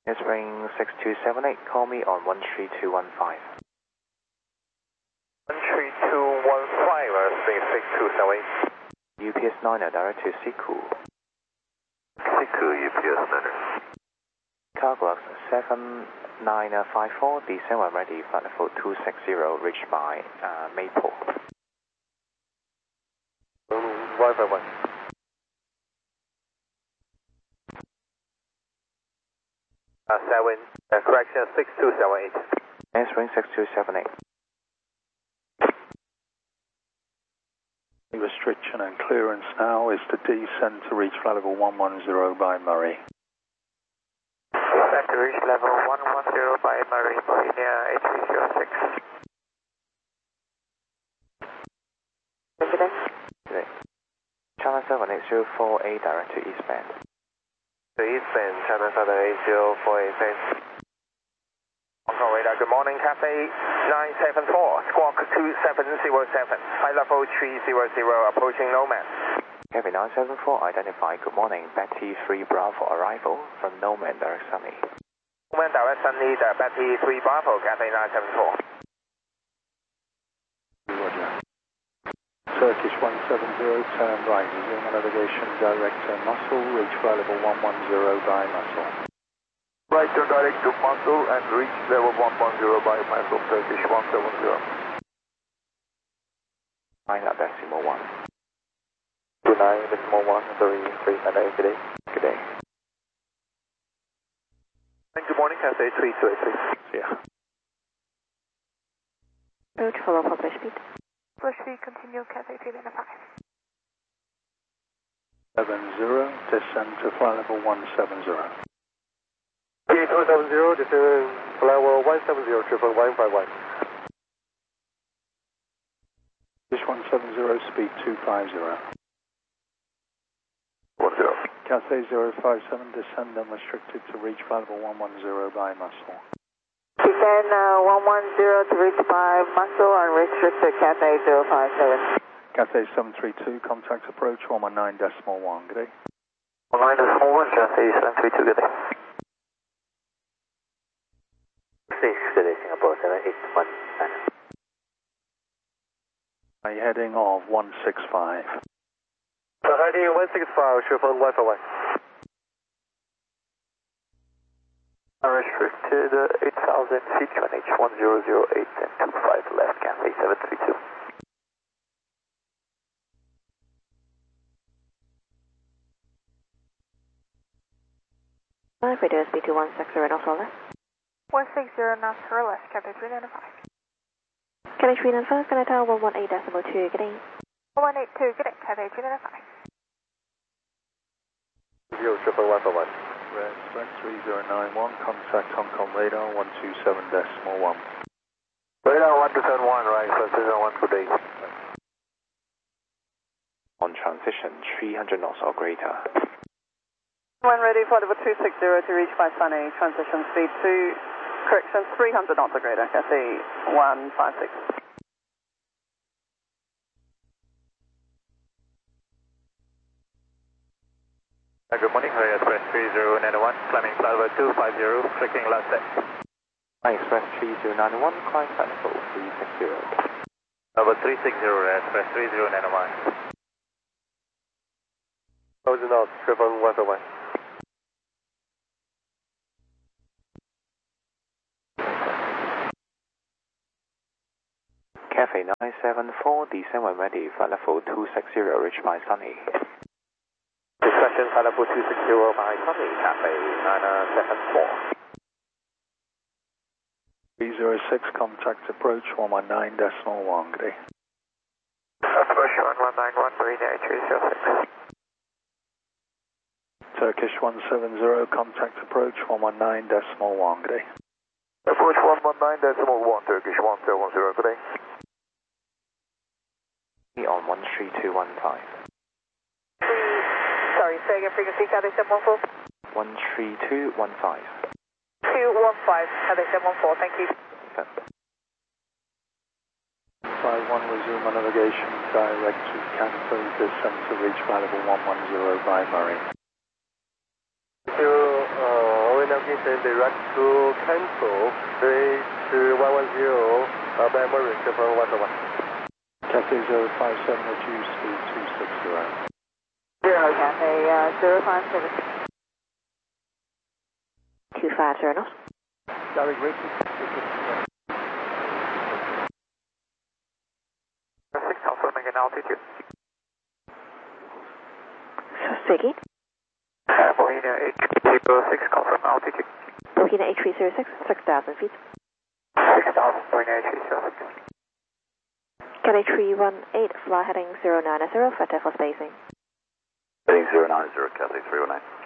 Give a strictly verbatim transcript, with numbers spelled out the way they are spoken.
Spring six two seven eight, call me on one three two one five. one three two one five, uh, Spring six two seven eight. U P S niner, direct to Siku. Siku, U P S niner. Carglass seven nine five four, descend when ready, flight level two six zero, reached by uh, Maple. Um, Wi-Fi one. Uh, seven, uh, correction, six two seven eight. Spring six two seven eight. Restriction and clearance now is to descend to reach flight level one one zero by Murray. Descend to reach level one one zero by Murray, Meridian eight three zero six. Good day. Good day. China seven eight zero four eight, direct to eastbound. To eastbound, China seven eight zero four eight. Hong Kong radar, good morning, Cathay nine seven four, squawk two seven zero seven, high level three zero zero, approaching Nomad. Cathay nine seven four, identify, good morning, Betty three Bravo, arrival from Nomad, direct Sunny. Nomad, direct Sunny, the Betty three Bravo, Cathay nine seven four. Roger. Turkish one seven zero, turn right, resume navigation, direct to Muscle, reach flight level one one zero by Muscle. Right, turn direct to Muscle and reach level one one zero by Muscle, Turkish one seven zero. Nine decimal one. two nine decimal one, three three nine eight, good day. Good day. Good morning, Cathay three two eight three. Yeah. Route follow publish speed. Push speed, continue, Cathay three nine five. seven zero, descend to flight level one seven zero. two seven zero, this is level one seven zero, triple one five one. Turkish one seven zero, speed two five zero. one zero. Cathay zero five seven, descend unrestricted to reach flight level one one zero by Muscle. Descend uh, one one zero to reach by Muscle, unrestricted Cathay zero five seven. Cathay seven three two, contact approach one one nine decimal one, good day. one nine decimal one, Cathay seven three two, good day. six, good day, Singapore seven eight one nine. A heading of one six five. So heading one six five, triple one five one. Unrestricted uh, eight thousand feet, Q N H one zero zero eight and two five left, Cathay seven three two. Radio speed two one six zero, no further. one six zero knots for left, Cathay three nine five. Cathay three nine five, can I tell one one eight decimal two, good day. one eight two, good day, Cathay three nine five. Zero triple one five one. Red Express three zero nine one, contact Hong Kong radar one two seven decimal one. Radar one two seven one, right, so this is one good day. On transition, three hundred knots or greater. One ready for level two six zero to reach by Sunny, transition speed two, correction three hundred knots or greater, Cathay one five six. Uh, good morning, Hurry Express three zero nine one, climbing flight level two five zero, clicking last set. Hi, Express three zero nine one, climb flight level three six zero. Level three six zero, Express three zero nine one. Thousand knots, triple one five one. Cathay nine seven four, descend when ready, flight level two six zero, reached by Sunny. Discussion flight level two six zero by Sunny, Cathay nine seven four. three zero six, contact approach one one nine decimal one, good day. Approach one one nine one, Meridian eight three zero six. Turkish one seven zero, contact approach one one nine decimal one, good day. Approach one one nine decimal one, Turkish one seven zero, good day. On one three two one five. Sorry, say again, frequency, Cathay seven one four. one three two one five. two one five, Cathay seven one four, thank you. five one, resume navigation, direct to Cathay, descend to reach flight level one one zero by Murray. Zero, uh, O N M transmission direct to cancel reach one one zero, uh, memory from one one. Cathay zero five seven, reduce speed two six zero. Zero Cathay uh, zero five seven. two five zero knots. Derek Richard. six confirming an altitude. Speaking. Uh, Bohemia eight three zero six confirm altitude. Bohemia eight three zero six, six thousand feet. six thousand, Bohemia eight three zero six. Cathay three one eight, fly heading zero nine zero, for T E F L spacing. Heading zero nine zero, Cathay three one eight.